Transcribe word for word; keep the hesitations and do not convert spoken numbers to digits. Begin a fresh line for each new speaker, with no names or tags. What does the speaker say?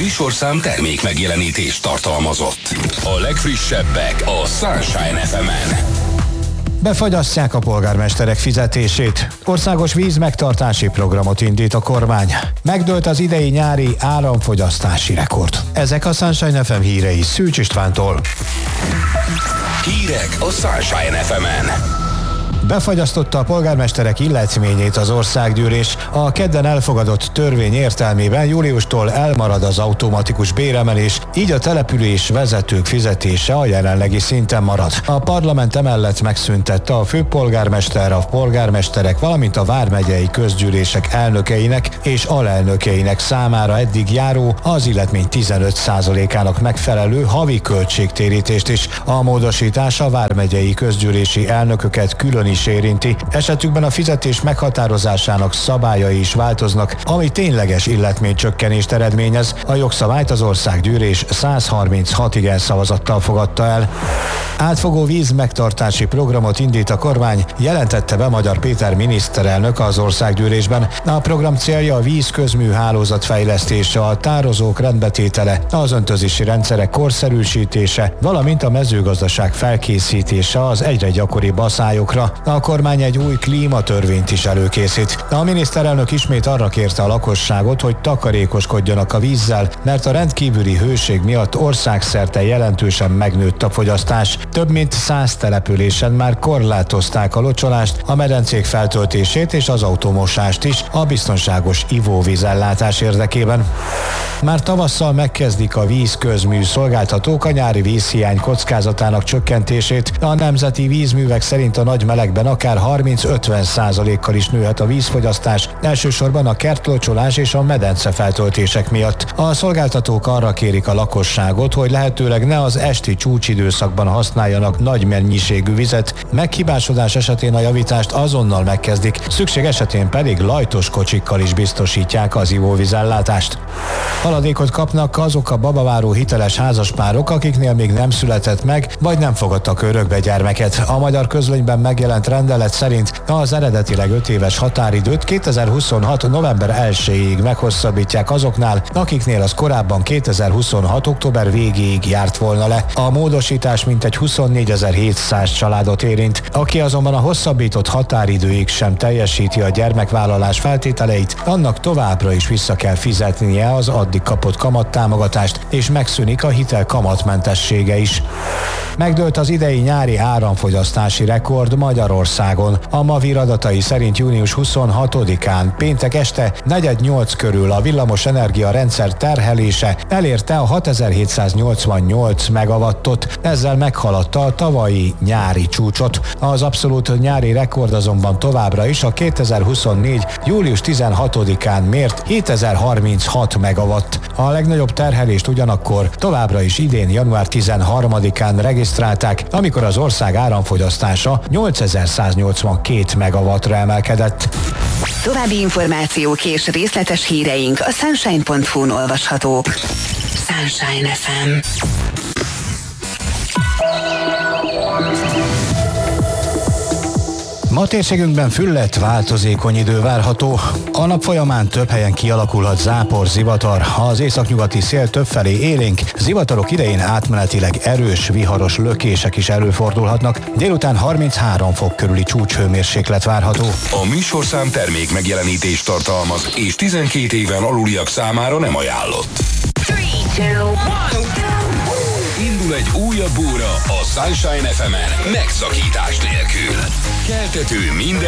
műsorszám termék megjelenítést tartalmazott. A legfrissebbek a Sunshine ef emen.
Befagyasztják a polgármesterek fizetését. Országos vízmegtartási programot indít a kormány. Megdőlt az idei nyári áramfogyasztási rekord. Ezek a Sunshine ef em hírei Szűcs Istvántól.
Hírek a Sunshine ef emen.
Befagyasztotta a polgármesterek illetményét az országgyűlés. A kedden elfogadott törvény értelmében júliustól elmarad az automatikus béremelés, így a település vezetők fizetése a jelenlegi szinten marad. A parlament emellett megszüntette a főpolgármester, a polgármesterek, valamint a vármegyei közgyűlések elnökeinek és alelnökeinek számára eddig járó, az illetmény tizenöt százalékának megfelelő havi költségtérítést is. A módosítás a vármegyei közgyűlési elnököket külön is érinti. Esetükben a fizetés meghatározásának szabályai is változnak, ami tényleges illetménycsökkenést eredményez. A jogszabályt az országgyűlés száz harminchat igen szavazattal fogadta el. Átfogó vízmegtartási programot indít a kormány, jelentette be Magyar Péter miniszterelnök az országgyűlésben. A program célja a vízközmű hálózat fejlesztése, a tározók rendbetétele, az öntözési rendszerek korszerűsítése, valamint a mezőgazdaság felkészítése az egyre gyakoribb aszályokra. A kormány egy új klímatörvényt is előkészít. A miniszterelnök ismét arra kérte a lakosságot, hogy takarékoskodjanak a vízzel, mert a rendkívüli hőség miatt országszerte jelentősen megnőtt a fogyasztás. Több mint száz településen már korlátozták a locsolást, a medencék feltöltését és az automosást is a biztonságos ivóvízellátás érdekében. Már tavasszal megkezdik a vízközmű szolgáltatók a nyári vízhiány kockázatának csökkentését. A nemzeti vízművek szerint a nagy melegben akár harminc-ötven százalékkal is nőhet a vízfogyasztás, elsősorban a kertlocsolás és a medence feltöltések miatt. A szolgáltatók arra kérik a lakosságot, hogy lehetőleg ne az esti csúcsidőszakban használjanak nagy mennyiségű vizet, meghibásodás esetén a javítást azonnal megkezdik, szükség esetén pedig lajtos kocsikkal is biztosítják az ivóvízellátást. Haladékot kapnak azok a babaváró hiteles házaspárok, akiknél még nem született meg, vagy nem fogadtak örökbe gyermeket. A Magyar Közlönyben megjelent rendelet szerint az eredetileg öt éves határidőt kétezer-huszonhat november elsejéig meghosszabbítják azoknál, akiknél az korábban kétezer-huszonhat október végéig járt volna le. A módosítás mintegy huszonnégyezer-hétszáz családot érint. Aki azonban a hosszabbított határidőig sem teljesíti a gyermekvállalás feltételeit, annak továbbra is vissza kell fizetnie az addig kapott kamattámogatást, és megszűnik a hitel kamatmentessége is. Megdőlt az idei nyári áramfogyasztási rekord Magyarországon. A Mavir adatai szerint június huszonhatodikán péntek este negyed nyolc körül a villamos energia rendszer terhelése elérte a hatezer-hétszáznyolcvannyolc megawattot, ezzel meghaladta a tavalyi nyári csúcsot. Az abszolút nyári rekord azonban továbbra is a kétezer-huszonnégy július tizenhatodikán mért hétezer-harminchat megawatt. A legnagyobb terhelést ugyanakkor továbbra is idén január tizenharmadikán regisztrálták, amikor az ország áramfogyasztása nyolcezer-száznyolcvankét megawattra emelkedett.
További információk és részletes híreink a sunshine pont hu-n olvashatók. Sunshine ef em.
Ma térségünkben füllett, változékony idő várható. A nap folyamán több helyen kialakulhat zápor, zivatar. Az északnyugati szél többfelé élénk, zivatarok idején átmenetileg erős, viharos lökések is előfordulhatnak. Délután harminchárom fok körüli csúcshőmérséklet várható.
A műsorszám termék megjelenítést tartalmaz, és tizenkét éven aluliak számára nem ajánlott. Indul egy újabb óra a Sunshine ef emen megszakítás nélkül. Keltető minden